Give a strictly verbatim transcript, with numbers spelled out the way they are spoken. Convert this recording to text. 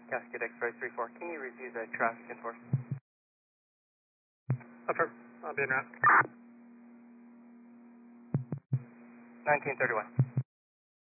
Cascade X-ray three four, can you review the traffic enforcement? Affirm. I'll be en route. nineteen thirty-one.